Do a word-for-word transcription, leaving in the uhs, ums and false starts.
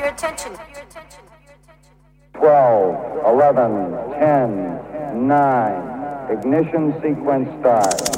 your attention. twelve, eleven, ten, nine, ignition sequence start.